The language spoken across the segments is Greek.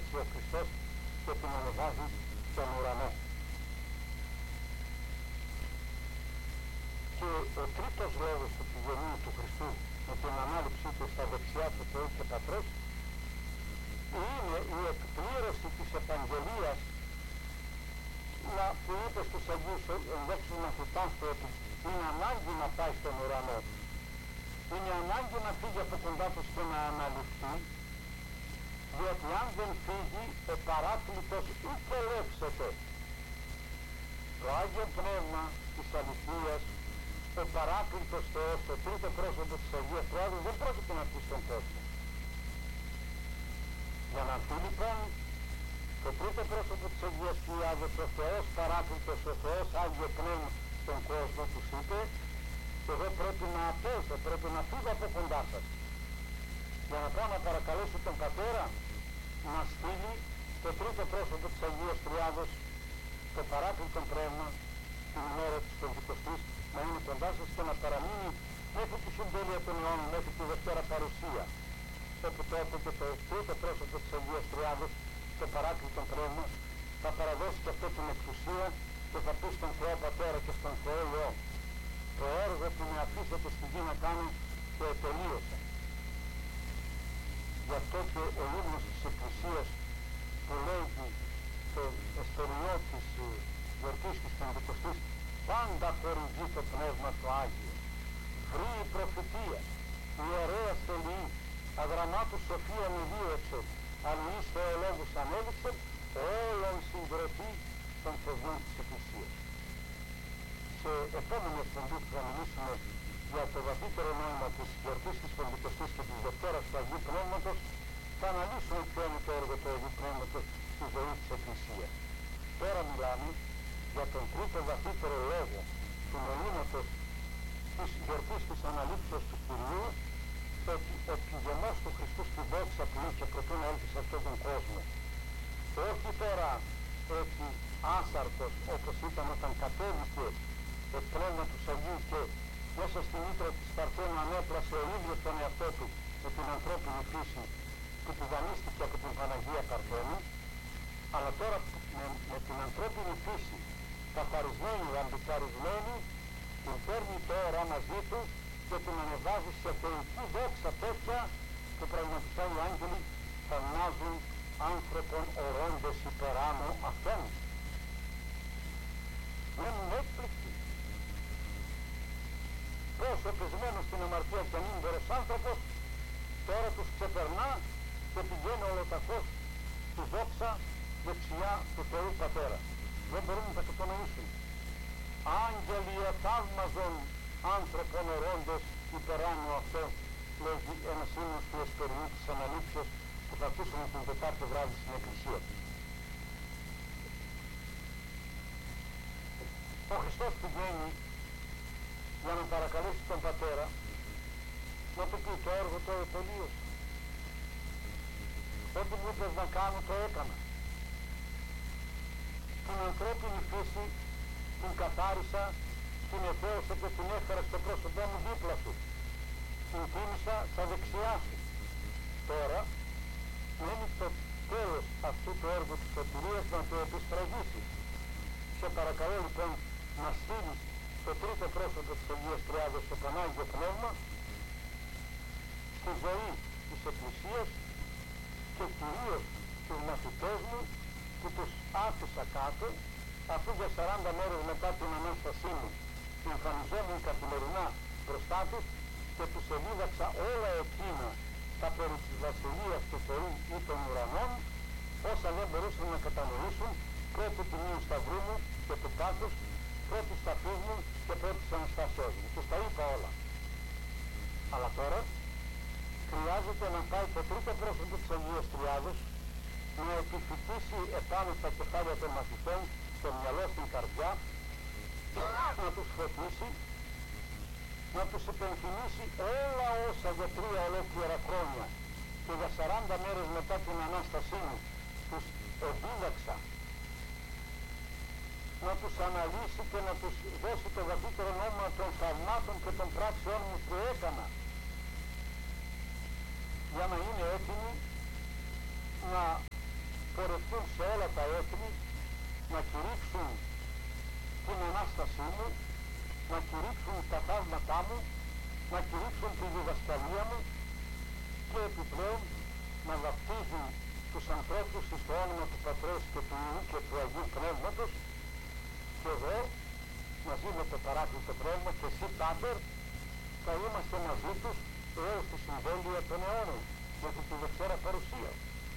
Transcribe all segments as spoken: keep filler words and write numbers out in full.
έτσι ο Χριστός και την ανεβάζει στον ουρανό. Και ο τρίτος λόγος του πηγενίου του Χριστού με την ανάληψή του στα δεξιά του Θεού και Πατρός είναι η εκπλήρωση της Επαγγελίας να, που είπε στους Αγίους ενδέξους μαθητάς του ότι είναι ανάγκη να πάει στον ουρανό, είναι ανάγκη να φύγει από κοντά τους και να αναλυφθεί, διότι αν δεν φύγει ο παράκλητος ούτε ελεύσεται. Το Άγιο Πνεύμα της αληθείας, ο παράκλητος Θεός, το τρίτο πρόσωπο της Αγίας Τριάδος, δεν πρόκειται να πει στον κόσμο. Για να πει λοιπόν το τρίτο πρόσωπο της Αγίας Τριάδος, ο Θεός παράκλητος, ο Θεός Άγιο Πνεύμα στον κόσμο, τους είπε, εγώ πρέπει να απέλθω, πρέπει να φύγω από κοντά σας, για να πάω να παρακαλέσω τον Πατέρα να στείλει το τρίτο πρόσωπο της Αγίας Τριάδος, το παράκλητο Πνεύμα, την ημέρα της Πεντηκοστής, να είναι κοντά σας και να παραμείνει μέχρι τη συντέλεια των αιώνων, μέχρι τη Δευτέρα Παρουσία, όπου τότε και το τρίτο πρόσωπο της Αγίας Τριάδος, το παράκλητο Πνεύμα, θα παραδώσει και αυτό την εξουσία και θα πει στον Θεό Πατέρα και στον Θεό Υιό, το έργο που με αφήσατε στη γη να κάνω και τελείωσα. Γι' αυτό και ο ύμνος της Εκκλησίας που λέγει το εστεριό της γιορτής της Πεντηκοστής, πάντα χορηγεί το Πνεύμα το Άγιο, βρει προφητεία, ιερέα τελειή, αγραμμάτου σοφία μηδίωξε, αλληλείς θεολόγους ανέδειξε, όλων συγκροτεί των παιδιών της Εκκλησίας. Σε επόμενη εκπομπή που θα μιλήσουμε για το βαθύτερο νόημα της γιορτής της Πεντηκοστής και της Δευτέρας του Αγίου Πνεύματος, θα αναλύσουμε ποιο είναι το έργο του Αγίου Πνεύματος στη ζωή της Εκκλησίας. Τώρα μιλάμε για τον τρίτο βαθύτερο λόγο του νοήματος της γιορτής της αναλήψεως του Κυρίου, ότι ο πηγενός του Χριστού στην δόξα που είχε προτού να έλθει σε αυτόν τον κόσμο, όχι τώρα έτσι άσαρτος όπως ήταν όταν κατέβηκε το πνεύμα του Αγίου και μέσα στη μήτρα της Παρθένου ανέπλασε ο ίδιος τον εαυτό του με την ανθρώπινη φύση που του δανείστηκε από την Παναγία Παρθένου, αλλά τώρα με, με την ανθρώπινη φύση καθαρισμένη, αντικαρισμένη, την παίρνει τώρα μαζί του και την ανεβάζει σε θεϊκή δόξα τέτοια που πραγματικά οι άγγελοι θαυμάζουν άνθρωπον ορώντες υπεράνω αυτόν. Μένουν έκπληκτοι. Πόσο πεσμένος στην αμαρτία και ανήμπορος άνθρωπος τώρα τους ξεπερνά και πηγαίνει ολοταχώς στη δόξα δεξιά του Θεού Πατέρα. Δεν μπορούν να τα κατανοήσουν. Άγγελοι εθαύμαζον άνθρωπον ορώντες υπεράνω αυτό, λέγει ένας ύμνος του εσπερινού της αναλήψεως που θα ακούσουμε την Τετάρτη βράδυ στην Εκκλησία. Ο Χριστός πηγαίνει για να παρακαλέσει τον Πατέρα να του πει το έργο το τελείωσε. Ό,τι μου είπες να κάνω το έκανα. Την ανθρώπινη φύση την καθάρισα, την εθέωσα και την έφερα στο πρόσωπό μου δίπλα σου. Την τίμησα στα δεξιά σου. Τώρα μένει το τέλος αυτού του έργου της σωτηρίας να το επιστραγήσεις. Σε παρακαλώ λοιπόν να στείλεις το τρίτο πρόσωπο της Αγίας Τριάδος, το Πανάγιο Πνεύμα, στη ζωή της Εκκλησίας και κυρίως τους μαθητές μου που τους άφησα κάτω, αφού για σαράντα μέρες μετά την Ανάστασή μου εμφανιζόμουν καθημερινά μπροστά τους και τους εδίδαξα όλα εκείνα τα περί της Βασιλείας του Θεού ή των ουρανών, όσα δεν μπορούσαν να κατανοήσουν, πρώτη τιμίου σταυρού μου και του πάθους, πρώτη σταφής μου και πρώτη Αναστάσεως μου. Τους τα είπα όλα. Αλλά τώρα χρειάζεται να πάει το τρίτο πρόσωπο της Αγίας Τριάδος να επιφυτίσει επάνω στα κεφάλια των μαθητών, στο μυαλό, στην καρδιά, να τους φωτίσει, να τους υπενθυμίσει όλα όσα για τρία ολόκληρα χρόνια και για σαράντα μέρες μετά την Ανάστασή μου τους εδίδαξα, να τους αναλύσει και να τους δώσει το βαθύτερο νόημα των θαυμάτων και των πράξεών μου που έκανα, για να είναι έτοιμοι να έρθουν σε όλα τα έθνη να κηρύξουν την Ανάστασή μου, να κηρύξουν τα θαύματά μου, να κηρύξουν τη διδασκαλία μου και επιπλέον να βαπτίζουν τους ανθρώπους στο όνομα του Πατρός και του Υιού και του Αγίου Πνεύματος, και εγώ μαζί με το Παράκλητο Πνεύμα και εσύ Πάτερ θα είμαστε μαζί τους έως τη συμβέλεια των αιώνων μέχρι τη Δευτέρα Παρουσία.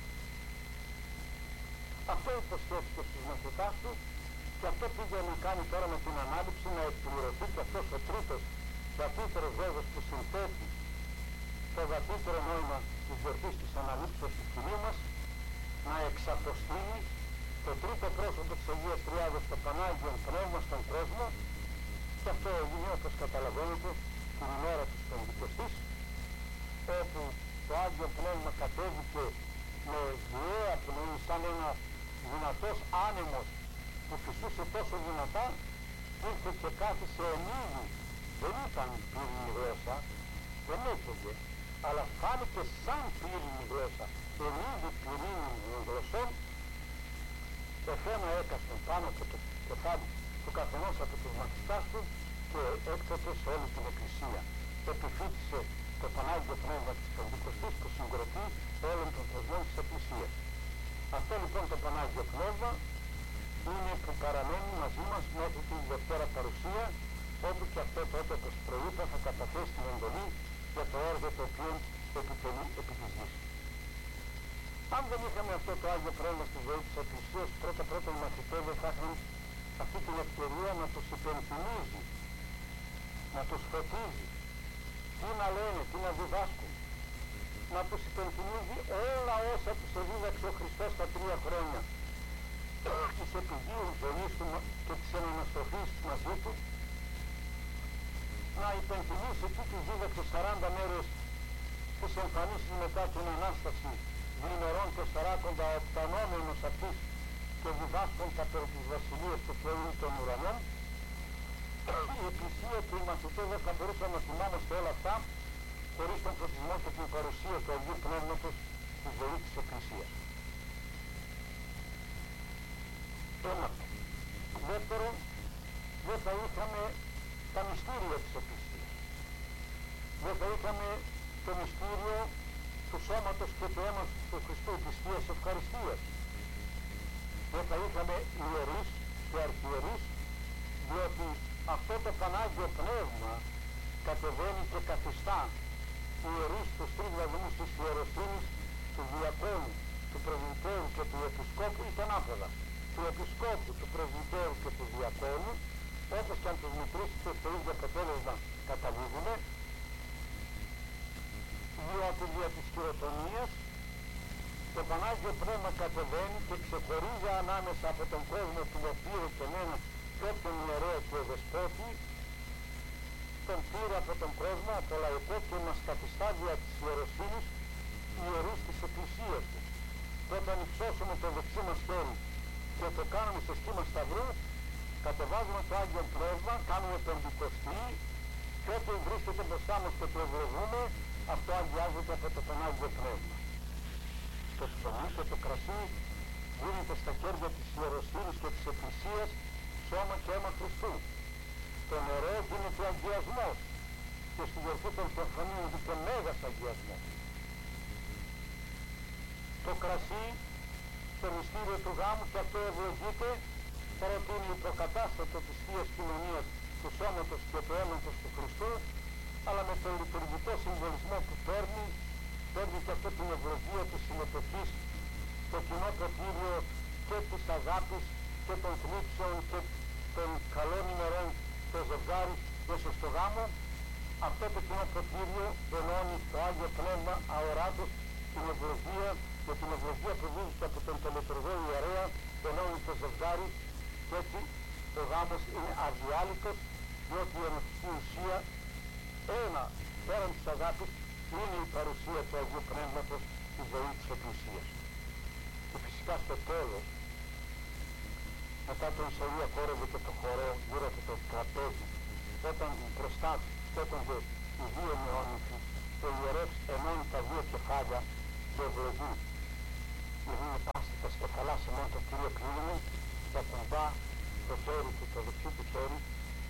Αυτό υποσχέθηκε στους μαθητάς του και αυτό πήγε να κάνει τώρα με την ανάληψη, να εκπληρωθεί και αυτός ο τρίτος βαθύτερος λόγος που συνθέτει το βαθύτερο νόημα της γιορτής της Αναλήψεως του Κυρίου μας, να εξαποστείλει το τρίτο πρόσωπο της Αγίας Τριάδος, το Πανάγιον Πνεύμα στον κόσμο, και αυτό έγινε, όπως καταλαβαίνετε, την ημέρα της Πεντηκοστής, όπου το Άγιο Πνεύμα κατέβηκε με βιαία πνοή, σαν ένα δυνατός άνεμος που φυσούσε τόσο δυνατά, ήρθε και κάθισε ενίδη. Δεν ήταν πύρινη γλώσσα, δεν έφυγε, αλλά φάνηκε σαν πύρινη γλώσσα, ενίδη πυρήνων γλωσσών, εφένα έκαστον πάνω από το κεφάλι του καθενός από τους μαθητάς του και έκτοτε σε όλη την Εκκλησία. Επιφύτησε το Πανάγιο Πνεύμα της Πεντηκοστής που συγκροτεί όλων των θεσμών της Εκκλησίας. Αυτό λοιπόν το Πανάγιο Πνεύμα είναι που παραμένει μαζί μας μέχρι την Δευτέρα Παρουσία, όπου και αυτό τότε, όπως προείπα, θα καταθέσει την εντολή για το έργο το οποίο επιτελεί επί της γης. Αν δεν είχαμε αυτό το Άγιο Πνεύμα στη ζωή της Εκκλησίας, πρώτα πρώτα οι μαθητές δεν θα είχαν αυτή την ευκαιρία να τους υπενθυμίζει, να τους φωτίζει, τι να λένε, τι να διδάσκουν, να τους υπενθυμίζει όλα όσα τους εδίδαξε ο Χριστός τα τρία χρόνια της επιγείου ζωής του και της εναναστροφής μαζί του, να υπενθυμίσει τι τους δίδαξε σαράντα μέρες τις εμφανίσεις μετά την Ανάσταση, διημερών και σαράκοντα επτανόμενος αυτής και διδάσκοντα περί της Βασιλείας του Θεού των ουρανών. Η Εκκλησία και οι μαθητές δεν θα μπορούσαν να θυμάμαστε όλα αυτά χωρίς τον φωτισμό και την παρουσία του Αγίου Πνεύματος στη ζωή της Εκκλησίας. Ένα. Δεύτερο, δεν θα είχαμε τα μυστήρια της Εκκλησίας. Δεν θα είχαμε το μυστήριο του σώματος και του αίματος του Χριστού, της Θείας Ευχαριστίας. Δεν θα είχαμε ιερείς και αρχιερείς, διότι αυτό το Πανάγιο Πνεύμα κατεβαίνει και καθιστά ιερείς τους τρεις βαθμούς της ιεροσύνης, του διακόνου, του πρεσβυτέρου και του επισκόπου, ή τον άποδα, του επισκόπου, του πρεσβυτέρου και του διακόνου, όπως και αν τους μετρήσει και στο ίδιο αποτέλεσμα καταλήγουμε, διότι δια της χειροτονίας το Πανάγιο Πνεύμα κατεβαίνει και ξεχωρίζει ανάμεσα από τον κόσμο που το πήρε και μένα και όποιον ιερέα και δεσπότη, τον πήρε από τον κόσμο, από το λαϊκό, και μας καθιστά δια της ιεροσύνης ιερούς της Εκκλησίας του. Και όταν υψώσουμε το δεξί μας χέρι και το κάνουμε σε σχήμα σταυρού, κατεβάζουμε το Άγιο Πνεύμα, κάνουμε πεντηκοστή, και ό,τι βρίσκεται μπροστά μας και το ευλογούμε, αυτό αγιάζεται από το Πανάγιο Πνεύμα. Το ψωμί και το κρασί δίνεται στα χέρια της ιεροσύνης και της Εκκλησίας σώμα και αίμα Χριστού. Το νερό γίνεται αγιασμός και στη γιορτή των Θεοφανίων γίνεται μέγας αγιασμός. Το κρασί στο μυστήριο του γάμου και αυτό ευλογείται, παρότι είναι η προκατάστατο της Θείας Κοινωνίας του σώματος και του αίματος του Χριστού, αλλά με τον λειτουργικό συμβολισμό που παίρνει, παίρνει και αυτό την ευλογία της συμμετοχής στο κοινό ποτήριο και της αγάπης και των θλίψεων και των καλών ημερών το ζευγάρι μέσα στο γάμο. Αυτό το κοινό ποτήριο ενώνει το Άγιο Πνεύμα αοράτος την ευλογία, με την ευλογία που δίδεται από τον τελετουργό ιερέα, ενώνει το ζευγάρι, και έτσι ο γάμος είναι αδιάλειτος, διότι η ενωτική ουσία, ένα πέραν της αγάπης, είναι η παρουσία του Αγίου Πνεύματος στη ζωή της Εκκλησίας. Και φυσικά στο τέλος, μετά τον Ισαΐα κόρευε και το χορό γύρω από το τραπέζι, όταν μπροστά στέκονται οι δύο νεόνυφοι, ο ιερεύς ενώνει τα δύο κεφάλια και ευλογεί. Δηλαδή πάστη τα στεφαλά σε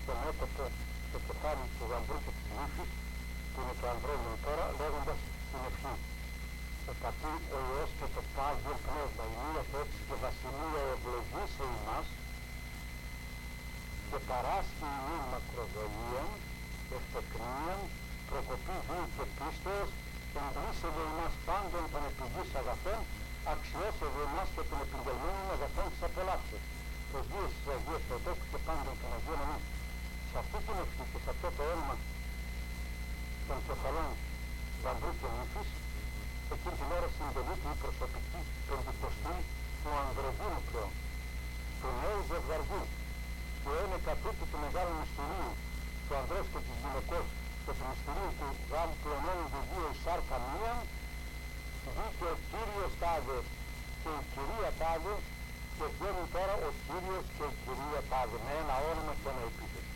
στο μέτωπο το κεφάλι του γαμπρού και της νύφης, που είναι το ανδρώνιο τώρα, λέγοντας την ευχή. Ο Πατή, ο Υιός και το Πάγιο Πνεύμα, η μία θέση και βασιλεία ευλογή σε ημάς, και παράσχει ημίν μακροδολίαν, ευτεκνίαν, προκοπή βίου και πίστεως, εμπλήσευε ημάς πάντων των επιγής αγαθών, αξιώσευε ημάς και των επιγγελμένων αγαθών της απολαύσεως. Προσδίες της Αγίας Θεοτόκου και πάντων των Αγίων Αμήν. Σε αυτή την ευχή και σε αυτό το όνομα των κεφαλών γαμπρού και νύφης, εκείνη την ώρα συντελείται η προσωπική πεντηκοστή του ανδρογίνου πλέον, του νέου ζευγαριού, που είναι κατοίκη του μεγάλου μυστηρίου του ανδρός και της γυναικός και του μυστηρίου του γάμου πλεονώνου του δύο η σάρκα μία, βγήκε ο Κύριος τάδε και η Κυρία τάδε, και βγαίνει τώρα ο Κύριος και η Κυρία τάδε, με ένα όνομα και ένα επίθετο.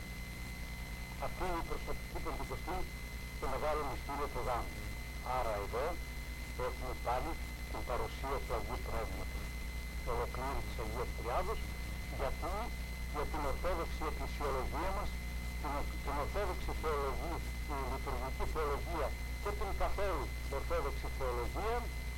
Αυτή είναι η προσωπική πεντηκοστή στο μεγάλο μυστήριο του γάμου. Άρα εδώ έχουμε πάλι την παρουσία του Αγίου Πνεύματος, το ολοκλήρη της Αγίας Τριάδος, γιατί για την Ορθόδοξη Εκκλησιολογία μας, την, την Ορθόδοξη Θεολογία, την Λειτουργική Θεολογία και την καθόλου Ορθόδοξη Θεολογία,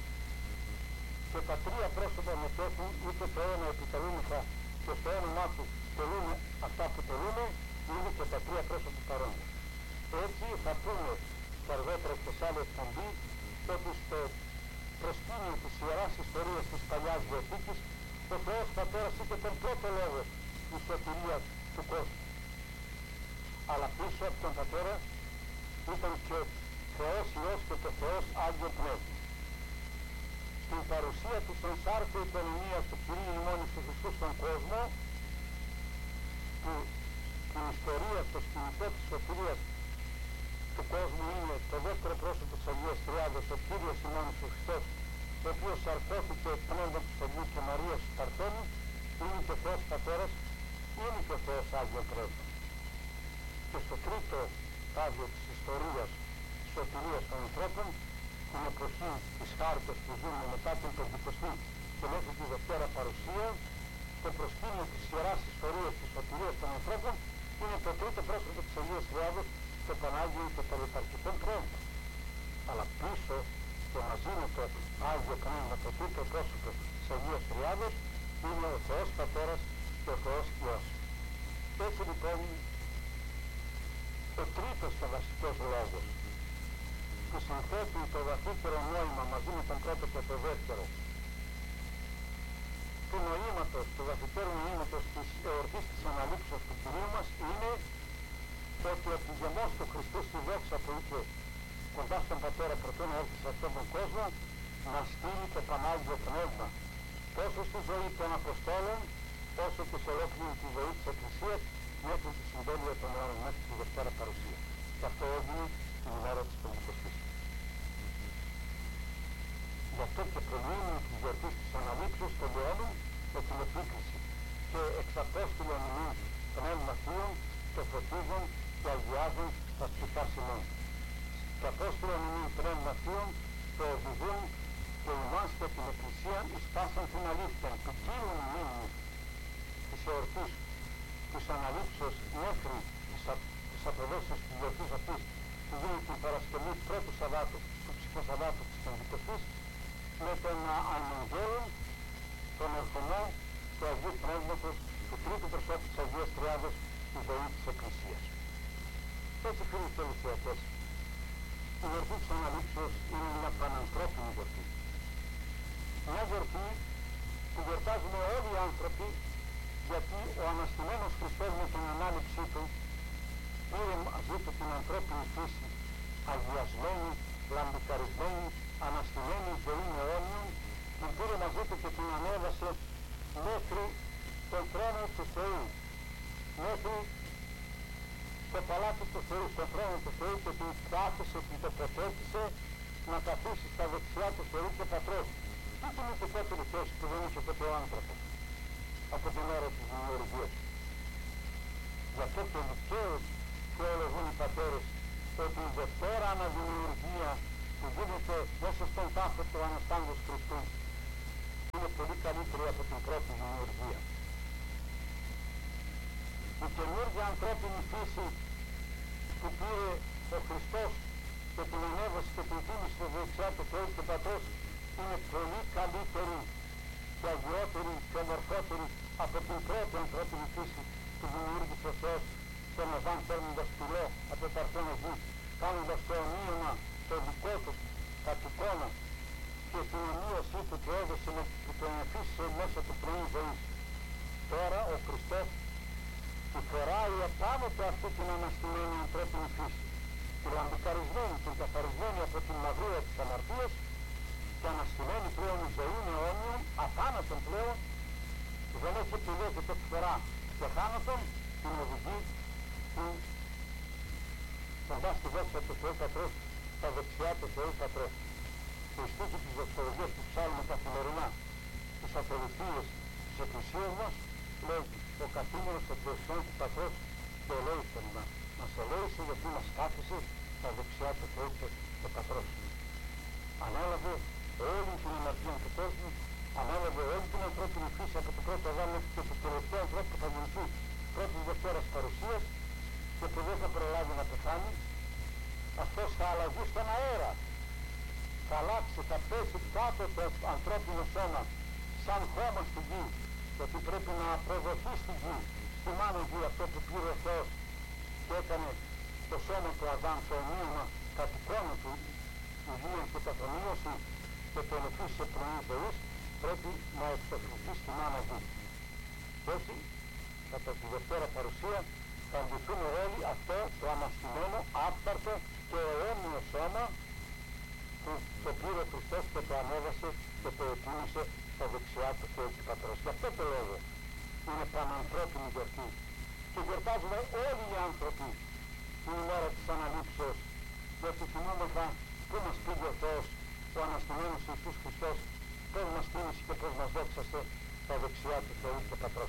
και τα τρία πρόσωπα μετέχουν, είτε το ένα επιτελούμεθα και στο όνομά του τελούμε αυτά που τελούμε, είναι και τα τρία πρόσωπα παρόντες. Έτσι θα πούμε και αργότερα και σε άλλη εκπομπή ότι στο προσκήνιο της Ιεράς Ιστορίας της Παλιάς Διαθήκης ο Θεός Πατέρας είχε τον πρώτο λόγο της σωτηρίας του κόσμου. Αλλά πίσω από τον Πατέρα ήταν και Θεός Υιός και το Θεός Άγιο Πνεύμα. Στην παρουσία του στον σάρκο οικονομίας του Κυρίου ημών Ιησού Χριστού στον κόσμο, που την ιστορία στο σκηνικό της σωτηρίας του κόσμου είναι το δεύτερο πρόσωπο της Αγίας Τριάδος, ο Κύριος ημών Ιησούς Χριστός, ο οποίος σαρκώθηκε εκ πνεύματος του Αγίου και Μαρίας του Παρθένου, είναι και ο Θεός Πατέρας, είναι και ο Θεός Άγιο Πνεύμα. Και στο τρίτο στάδιο της ιστορίας της σωτηρίας των ανθρώπων, την εποχή της χάρτας που ζούμε μετά την Πεντηκοστή και μέχρι τη Δευτέρα Παρουσία, το προσκήνιο της Ιεράς Ιστορίας της σωτηρίας των ανθρώπων είναι το τρίτο πρόσωπο της Αγίας Τριάδος, το Πανάγιο και το Λιταρχικό Πνεύμα. Αλλά πίσω και μαζί με το Άγιο Πνεύμα, το τρίτο πρόσωπο της Αγίας Τριάδος, είναι ο Θεός Πατέρας και ο Θεός Υιός. Έτσι λοιπόν, ο τρίτος και βασικός λόγος που συνθέτει το βαθύτερο νόημα μαζί με τον πρώτο και το δεύτερο του νοήματος, του βαθύτερου νοήματος της εορτής της Αναλήψεως του Κυρίου μας είναι ότι ο πηγεμός του Χριστού στη δόξα που είχε κοντά στον Πατέρα προτού να έρθει σε αυτόν τον κόσμο, να στείλει το Πανάγιο Πνεύμα τόσο στη ζωή των Αποστόλων όσο και σε ολόκληρη τη ζωή της Εκκλησίας μέχρι τη συντέλεια των αιώνων, μέχρι τη Δευτέρα Παρουσία. Και αυτό έγινε την ημέρα της Πεντηκοστής. Γι' αυτό και προλύνουν τη γιορτή της Αναλήψεως των αιώνων με την επίκριση και εξ Απόστηλων ημών Πνεύμα Θείων το φωτίζουν και αγιάζουν τα ψυχάς ημών. Τα Απόστηλων ημών Πνεύμα Θείων το οδηγούν και ημάς και την Εκκλησία εις πάσαν την αλήθεια, ποικίλουν μήνυ της εορτής της Αναλήψεως μέχρι τις αποδόσεις της γιορτής αυτής που γίνει την Παρασκευή πρώτου Σαββάτου, του ψυχοσαββάτου της Πεντηκοστής, με τον αναγγέλων, τον ερχομό του Αγίου Πνεύματος, του τρίτου προσώπου της Αγίας Τριάδος στη ζωή της Εκκλησίας. Έτσι, φίλοι και θεατές, η γιορτή της Αναλήψεως είναι μια πανανθρώπινη γιορτή. Μια γιορτή που γιορτάζουμε όλοι οι άνθρωποι, γιατί ο αναστημένος Χριστός με την ανάληψή του πήρε μαζί του την ανθρώπινη φύση, αγιασμένη, λαμπικαρισμένη, αναστημένη ζωή αιώνιων, την πήρε μαζί του και την ανέβασε μέχρι τον θρόνο του Θεού, μέχρι το παλάτι του Θεού, στον θρόνο του Θεού, και την κάθισε, την τοποθέτησε να καθίσει στα δεξιά του Θεού και Πατρός. Τι είναι η δικότερη θέση που δεν είχε ποτέ ο άνθρωπος από την ώρα της δημιουργίας. Γι' αυτό και δικαίως θεολογούν οι πατέρες ότι η Δευτέρα Αναδημιουργία που γίνεται μέσα στον τάφο του Αναστάντος Χριστού είναι πολύ καλύτερη από την πρώτη δημιουργία. Η καινούργια ανθρώπινη φύση που πήρε ο Χριστός και την ανέβασε και την τίμησε στο δεξιά του Θεού και Πατρός είναι πολύ καλύτερη και αγιότερη και ομορφότερη από την πρώτη ανθρώπινη φύση που δημιούργησε ο Θεός στον Αδάμ, παίρνοντας πυλό από το παρθένο γη, κάνοντας το ομοίωμα το δικό του κατ' εικόνα και την ομοίωσή του που έδωσε με που τον εφίσησε μέσα του πνοή ζωής. Τώρα ο Χριστός που φοράει επάνω του αυτή την αναστημένη ανθρώπινη φύση, τη λαμπικαρισμένη, την καθαρισμένη από την μαυρία της αμαρτίας και αναστημένη πλέον η ζωή με αιώνιον, αθάνατον πλέον, που δεν έχει επιλέγει τέτοια φορά και θάνατον, την οδηγεί την κοντά στη δόξα του Θεού Πατρός, στα δεξιά του Θεού Πατρός. Και οι στίχοι της δοξολογίας που ψάλουμε καθημερινά στις ακολουθίες της Εκκλησίας μας λέγει ο καθήμενος των δεξιών του Πατρός και ελέησον μας. Μας ελέησε γιατί μας κάθισε στα δεξιά του Θεού και Πατρός. Ανέλαβε όλη την αμαρτία του κόσμου, ανέλαβε όλη την ανθρώπινη φύση από το πρώτο Αδάμ μέχρι και το τελευταίο ανθρώπου που θα γεννηθεί πρώτης Δευτέρας παρουσίας και που δεν θα προλάβει να πεθάνει. Αυτός θα αλλαγεί στον αέρα, θα αλλάξει, θα πέσει κάτω το ανθρώπινο σώμα σαν χώμα στη γη, γιατί πρέπει να προδοθεί στη γη, στη μάνα γη, αυτό που πήρε ο Θεός και έκανε το σώμα του Αδάμ, το ομοίωμα κατ' εικόνα του υγεία και καθομοίωση και το ενεφίσει σε πνοή ζωής, πρέπει να εξοφληθεί στη μάνα γη. Και έτσι, κατά τη Δευτέρα παρουσία, θα αντιθούμε όλοι αυτό το αναστημένο, άφθαρτο και αιώνιο σώμα που το πήρε ο Χριστός και το ανέβασε και το ετοίμησε στα δεξιά του Θεού και Πατρός. Γι' αυτό το λόγο είναι πανανθρώπινη γιορτή και γιορτάζουμε όλοι οι άνθρωποι την ημέρα της αναλήψεως, γιατί θυμόμεθα πού μας πήγε ο Θεός, ο αναστημένος Ιησούς Χριστός, πώς μας τίμησε και πώς μας δόξασε στα δεξιά του Θεού και Πατρός.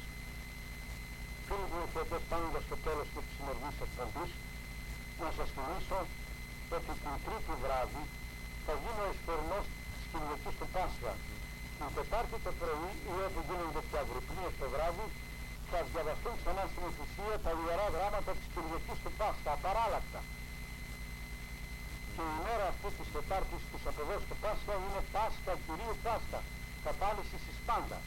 Φίλοι μου θεωτές, φτάνοντας στο τέλος του της σημερινής εκπομπής, να σας θυμίσω ότι την Τρίτη βράδυ θα γίνει ο εισπορνός της Κυριακής του Πάσχα. Την Τετάρτη το πρωί ή όπου γίνονται πια γρυπνίες το βράδυ, θα διαβαστούν ξανά στην Εκκλησία τα ιερά γράμματα της Κυριακής του Πάσχα, απαράλλακτα. Και η μέρα αυτή της Τετάρτης της αποδόσης του Πάσχα είναι Πάσχα Κυρίου Πάσχα, κατάλυσης εις πάντα.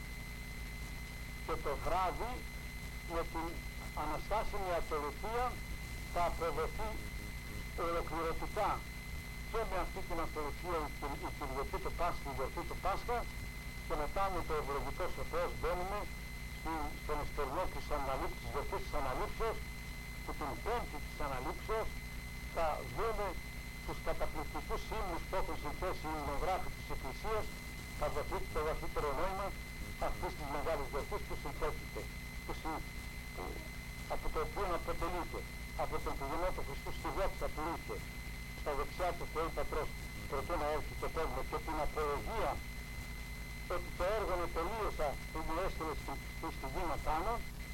Και το βράδυ με την Αναστάσιμη Ακολουθία θα αποδοθεί ολοκληρωτικά και με αυτή την ακολουθία η Κυριακή του Πάσχα, η γιορτή του Πάσχα, και μετά με το ευλογικό ο Θεός μπαίνουμε στον εστερνό της αναλήψης, της γιορτής της αναλήψεως, που την πέμπτη της αναλήψεως θα δούμε τους καταπληκτικούς ύμνους που έχουν συνθέσει οι υμνογράφοι της Εκκλησίας, θα δοθεί το βαθύτερο νόημα αυτής της μεγάλης γιορτής που συνθέτεται, που συ, που, από το οποίο αποτελείται από τον πηγενό του Χριστού στη δόξα που είχε στα δεξιά του Θεού Πατρός προτού να έρθει το κόσμο, και την απολογία ότι το έργο με τελείωσα που μου έστειλε στη γη να κάνω,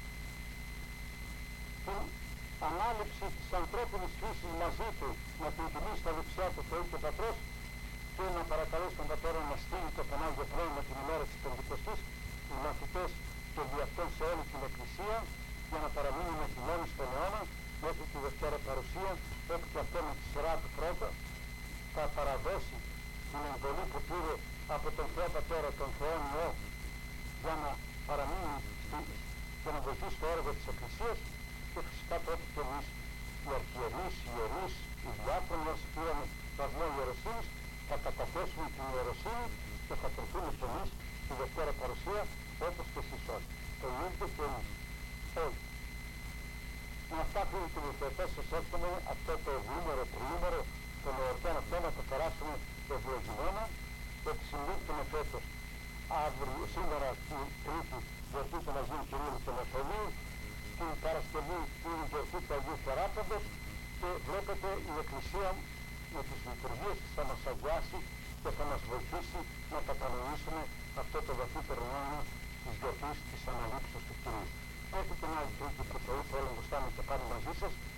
την ανάληψη της ανθρώπινης φύσης μαζί του να την τιμήσει στα δεξιά του Θεού και Πατρός, και να παρακαλέσει τον Πατέρα να στείλει το Πανάγιο Πνεύμα την ημέρα της Πεντηκοστής, τους μαθητές και δι' αυτόν σε όλη την Εκκλησία, για να παραμείνουμε θυμώνοι στον αιώνα μέχρι τη Δευτέρα Παρουσία, όπου και αυτό με τη σειρά του πρώτα θα παραδώσει την εντολή που πήρε από τον Θεό Πατέρα, τον Θεό Υιό, για να παραμείνει και να βοηθήσει το έργο της Εκκλησίας, και φυσικά τότε και εμείς οι αρχιερείς, οι ιερείς, οι διάκονοι, όσοι πήραμε βαθμό ιεροσύνης, θα καταθέσουμε την ιεροσύνη και θα τροφούμε και εμείς τη Δευτέρα Παρουσία, όπως και εσείς όλοι. Το ίδιο και εμείς. Όλοι. Με αυτά, φίλοι και μυθιωτές, σας εύχομαι αυτό το ευλήμερο, τριήμερο των εορτών αυτών να το περάσουμε ευλογημένα, και ότι συμπίπτουμε φέτος αύριο, σήμερα την Τρίτη, γιορτή των Αγίων Κυρίων και Μεθοδίου, την Παρασκευή είναι η γιορτή του Αγίου Θεράποντος, και βλέπετε η Εκκλησία με τις λειτουργίες της θα μας αγιάσει και θα μας βοηθήσει να κατανοήσουμε αυτό το βαθύτερο νόημα της γιορτής της αναλήψεως του Κυρίου. Μέχρι την άλλη Τρίτη που Θεού θέλω να στάμε και πάλι μαζί σας.